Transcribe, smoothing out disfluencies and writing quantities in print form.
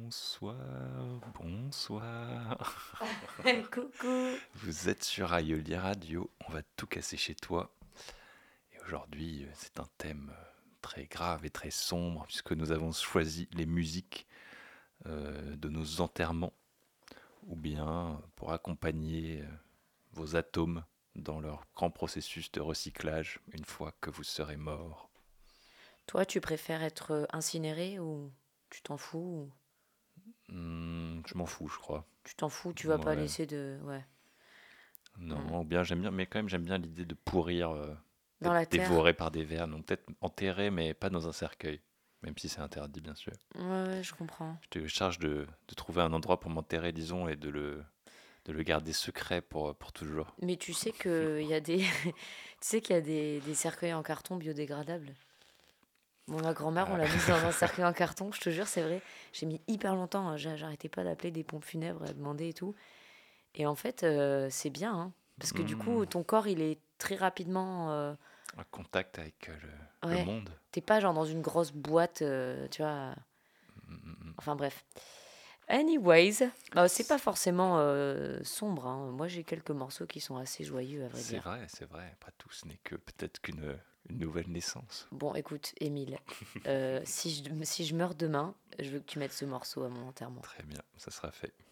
Bonsoir, bonsoir. Coucou. Vous êtes sur Aïoli Radio, on va tout casser chez toi. Et aujourd'hui, c'est un thème très grave et très sombre, puisque nous avons choisi les musiques de nos enterrements, ou bien pour accompagner vos atomes dans leur grand processus de recyclage une fois que vous serez mort. Toi, tu préfères être incinéré ou tu t'en fous Je m'en fous, je crois. Tu t'en fous, tu vas pas Ouais. laisser de... Ouais. Hmm. Non, ou bien j'aime bien, mais quand même j'aime bien l'idée de pourrir, Dans d'être la terre. dévoré par des vers, donc peut-être enterré, mais pas dans un cercueil, même si c'est interdit bien sûr. Ouais, ouais, je comprends. Je te charge de trouver un endroit pour m'enterrer, disons, et de le garder secret pour toujours. Mais tu sais que y a des... tu sais qu'il y a des cercueils en carton biodégradables. Bon, ma grand-mère, on Ah, l'a mise dans un cercueil en carton, je te jure, c'est vrai. J'ai mis hyper longtemps, hein. J'arrêtais pas d'appeler des pompes funèbres, à demander et tout. Et en fait, c'est bien, hein. Parce que du hmm, coup, ton corps, il est très rapidement... un contact avec le Ouais. monde. T'es pas genre dans une grosse boîte, tu vois. Hmm. Enfin bref. Anyways, c'est pas forcément sombre, hein. Moi, j'ai quelques morceaux qui sont assez joyeux, à vrai C'est dire. vrai, c'est vrai. Après tout, ce n'est que peut-être qu'une une nouvelle naissance. Bon, écoute, Émile, si je meurs demain, je veux que tu mettes ce morceau à mon enterrement. Très bien, ça sera fait.